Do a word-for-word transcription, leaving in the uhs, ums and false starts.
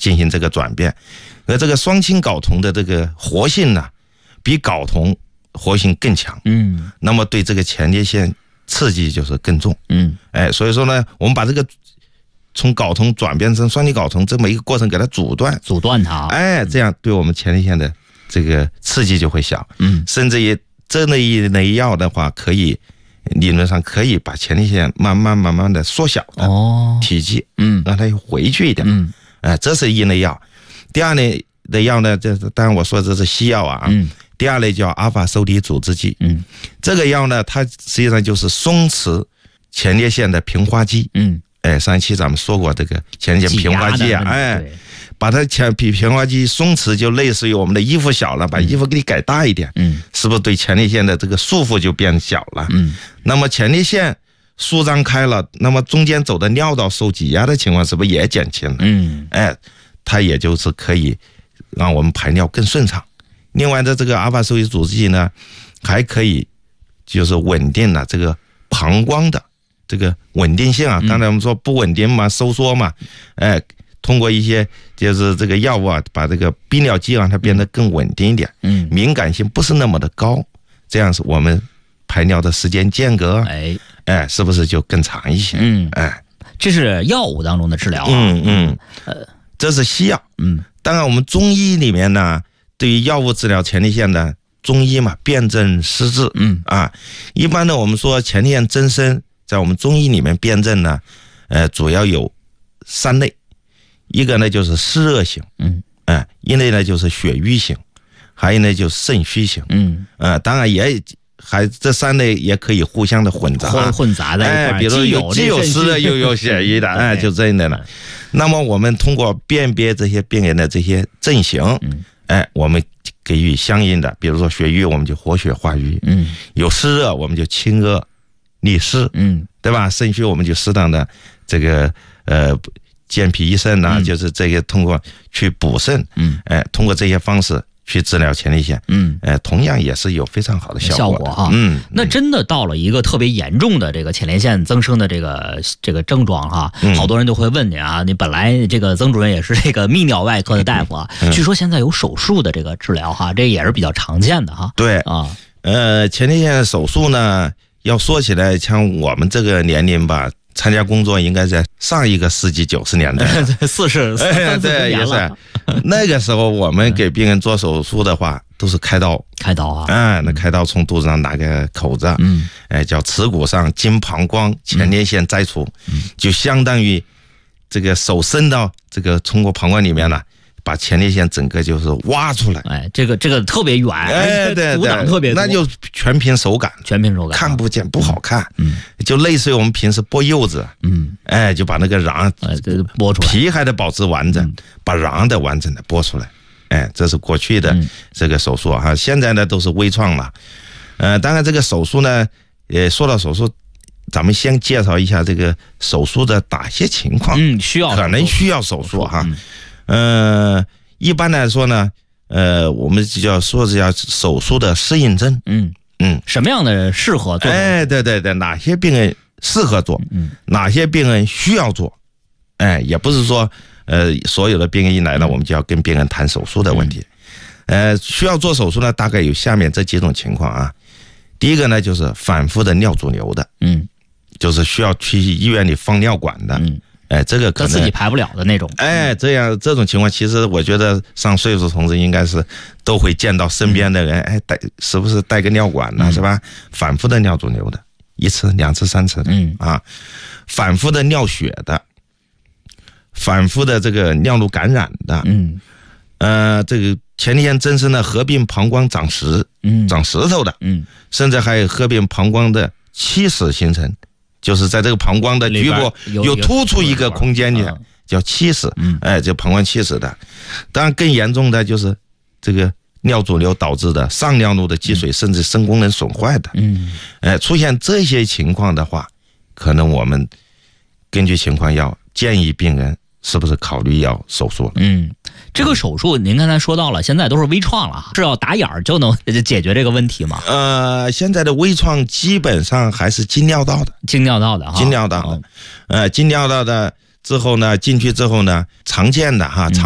进行这个转变。而这个双氢睾酮的这个活性呢，比睾酮活性更强， 嗯， 那么对这个前列腺刺激就是更重， 嗯， 哎，所以说呢，我们把这个从睾酮转变成双氢睾酮这么一个过程给它阻断， 阻断它， 哎，这样对我们前列腺的这个刺激就会小， 嗯， 甚至于这类一类药的话，可以理论上可以把前列腺慢慢慢慢的缩小的体积， 哦，嗯， 让它回去一点， 嗯， 哎，这是一类药。第二类的药呢，这当然我说这是西药啊， 嗯， 第二类叫阿尔法受体阻滞剂， 嗯， 这个药呢，它实际上就是松弛前列腺的平滑肌， 嗯， 哎，上一期咱们说过这个前列腺平滑肌啊，哎，把它前平平滑肌松弛，就类似于我们的衣服小了，把衣服给你改大一点， 嗯， 是不是对前列腺的这个束缚就变小了？ 嗯， 那么前列腺舒张开了，那么中间走的尿道受挤压的情况是不是也减轻了？ 嗯， 哎，它也就是可以让我们排尿更顺畅。另外的这个阿尔法受体阻滞剂呢，还可以就是稳定了这个膀胱的这个稳定性啊。当然我们说不稳定嘛，收缩嘛，哎，通过一些就是这个药物啊，把这个泌尿肌让它变得更稳定一点， 嗯， 敏感性不是那么的高，这样是我们排尿的时间间隔， 哎哎，是不是就更长一些？ 嗯， 哎， 这是药物当中的治疗啊， 嗯嗯，呃，这是西药， 嗯， 当然我们中医里面呢，对于药物治疗前列腺的中医嘛，辨证施治， 嗯啊，一般呢我们说前列腺增生，在我们中医里面辨证呢，呃，主要有三类，一个呢就是湿热型， 嗯， 哎、呃，一类呢就是血瘀型，还有呢就是肾虚型， 嗯， 呃，当然也还这三类也可以互相的混杂， 混混杂在一块， 哎，比如说有既有湿的又有血瘀的，哎，就这样的了。那么我们通过辨别这些病人的这些症型， 嗯， 哎，我们给予相应的，比如说血瘀，我们就活血化瘀， 嗯， 有湿热，我们就清热利湿， 嗯， 对吧？肾虚，我们就适当的这个呃健脾益肾呐、啊嗯，就是这个通过去补肾， 嗯， 哎，通过这些方式去治疗前列腺， 嗯， 呃，同样也是有非常好的效果效果哈， 嗯， 那真的到了一个特别严重的这个前列腺增生的这个这个症状哈， 嗯、 好多人就会问你啊，你本来这个曾主任也是这个泌尿外科的大夫啊， 嗯、 据说现在有手术的这个治疗哈，这也是比较常见的哈。 对啊， 呃，前列腺手术呢，要说起来，像我们这个年龄吧。参加工作应该在上一个世纪九十年代， 四十哎，对，也是那个时候我们给病人做手术的话，都是开刀， 开刀啊， 哎，那开刀从肚子上拿个口子， 嗯， 哎，叫耻骨上经膀胱前列腺摘除，嗯、就相当于这个手伸到这个通过膀胱里面了。把前列腺整个就是挖出来， 哎，这个这个特别远， 哎，对阻挡特别多， 那就全凭手感， 全凭手感， 看不见不好看， 嗯， 就类似于我们平时剥柚子， 嗯， 哎，就把那个瓤哎剥出来， 皮还得保持完整， 嗯、 把瓤得完整的剥出来，哎，这是过去的这个手术哈、嗯，现在呢都是微创了，呃，当然这个手术呢，也说到手术。咱们先介绍一下这个手术的哪些情况， 嗯，需要可能需要手术哈， 嗯、 呃，一般来说呢，呃，我们就要说是要手术的适应症， 嗯嗯， 什么样的适合做？ 哎，对对对，哪些病人适合做， 嗯， 哪些病人需要做，哎，也不是说呃所有的病人一来了，我们就要跟病人谈手术的问题，嗯、呃，需要做手术呢，大概有下面这几种情况啊，第一个呢就是反复的尿阻流的， 嗯。 就是需要去医院里放尿管的， 嗯， 哎，这个可能自己排不了的那种， 哎，这样这种情况，其实我觉得上岁数同志应该是都会见到身边的人，哎，带是不是带个尿管呢、啊嗯？是吧？反复的尿阻流的，一次、两次、三次的， 嗯啊，反复的尿血的，反复的这个尿路感染的， 嗯， 呃，这个前列腺增生的合并膀胱长石， 嗯， 长石头的， 嗯， 甚至还有合并膀胱的憩室形成。就是在这个膀胱的局部有突出一个空间去，叫憩室，哎，就膀胱憩室的。当然更严重的就是这个尿阻流导致的上尿路的积水，甚至肾功能损坏的。 嗯， 哎，出现这些情况的话，可能我们根据情况要建议病人是不是考虑要手术了。 嗯，这个手术您刚才说到了，现在都是微创了，是要打眼儿就能解决这个问题吗？ 呃，现在的微创基本上还是经尿道的， 经尿道的哈， 经尿道的，呃，经尿道的之后呢，进去之后呢，常见的哈。